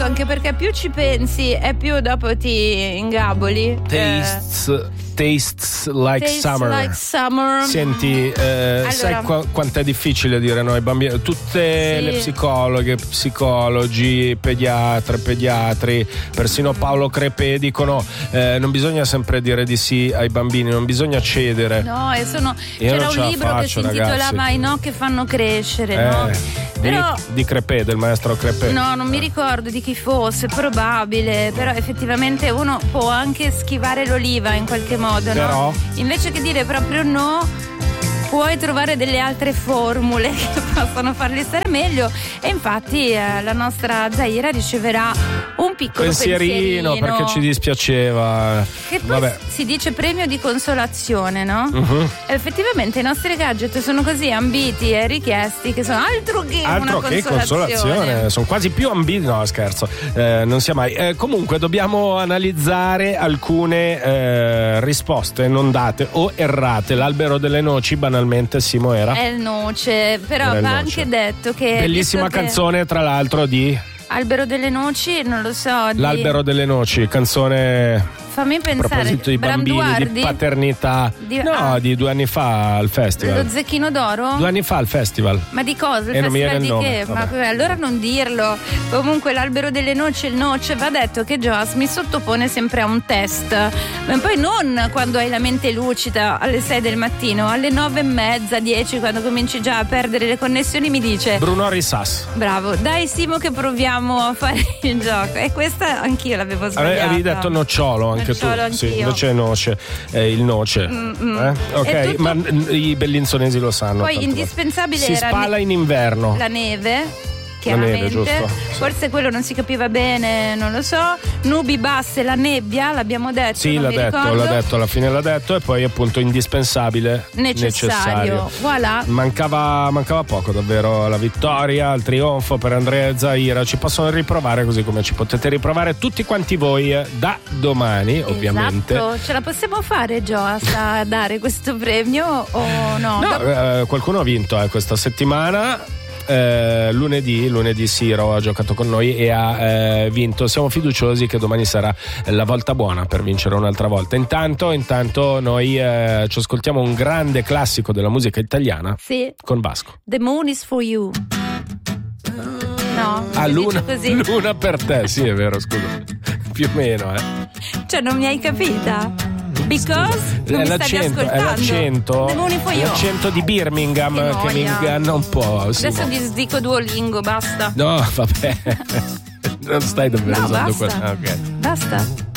anche perché più ci pensi e più dopo ti ingaboli. Tastes like summer. Senti, allora, sai quanto è difficile dire no ai bambini? Tutte le psicologhe, psicologi, pediatri, persino Paolo Crepè dicono non bisogna sempre dire di sì ai bambini, non bisogna cedere. No, c'era un libro che si intitolava I no che fanno crescere, no? Però, di Crepè, del maestro Crepè. No, non mi ricordo di chi fosse, probabile, però effettivamente uno può anche schivare l'oliva in qualche modo, però, no? Invece che dire proprio no, puoi trovare delle altre formule che possono farli stare meglio, e infatti la nostra Zaira riceverà un piccolo pensierino perché ci dispiaceva. Che poi si dice premio di consolazione, no? Uh-huh. Effettivamente i nostri gadget sono così ambiti e richiesti che sono altro che consolazione. Sono quasi più ambiti, no scherzo, non sia mai. Comunque dobbiamo analizzare alcune risposte non date o errate. L'albero delle noci banalmente Simo era? È il noce, però va anche detto che bellissima canzone tra l'altro di Albero delle noci, non lo so. L'albero delle noci, canzone. Fammi pensare. A proposito di bambini, di paternità. Di 2 anni fa al festival. Lo Zecchino d'Oro? 2 anni fa al festival. Ma di cosa? Il festival di che? Ma allora non dirlo. Comunque l'albero delle noci, il noce, va detto che Joas mi sottopone sempre a un test. Ma poi non quando hai la mente lucida alle 6 del mattino, alle 9:30, 10, quando cominci già a perdere le connessioni, mi dice Bruno Risas. Bravo, dai Simo che proviamo a fare il gioco. E questa anch'io l'avevo sbagliata. Avevi detto nocciolo anche tu, sì, invece noce, il noce. Ok, ma i bellinzonesi lo sanno. Poi indispensabile si era spala in inverno. La neve. Chiaramente, la neve, forse quello non si capiva bene, non lo so. Nubi basse, la nebbia, l'abbiamo detto. Sì, l'ha detto, alla fine l'ha detto, e poi appunto indispensabile, necessario. Voilà. Mancava poco davvero, la vittoria, il trionfo per Andrea e Zaira. Ci possono riprovare, così come ci potete riprovare tutti quanti voi da domani, ovviamente. Esatto, ce la possiamo fare, Joas, a dare questo premio o no? No, qualcuno ha vinto questa settimana. Lunedì Siro ha giocato con noi e ha vinto. Siamo fiduciosi che domani sarà la volta buona per vincere un'altra volta. Intanto noi ci ascoltiamo un grande classico della musica italiana, sì, con Vasco. The Moon is for you. No, luna per te, sì, è vero, scusa. Più o meno, Cioè, non mi hai capita? Because non mi stavi ascoltando. È l'accento di Birmingham che mi inganna un po'. Adesso disdico Duolingo, basta. No, vabbè. Non stai davvero usando basta. Okay. Basta.